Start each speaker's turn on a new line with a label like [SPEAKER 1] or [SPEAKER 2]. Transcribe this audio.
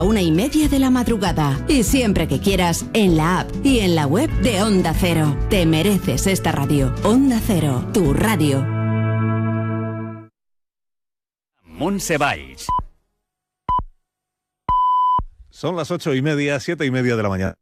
[SPEAKER 1] 1:30 de la madrugada. Y siempre que quieras, en la app y en la web de Onda Cero. Te mereces esta radio. Onda Cero, tu radio.
[SPEAKER 2] Montse Valls.
[SPEAKER 3] Son las 8:30, 7:30 de la mañana.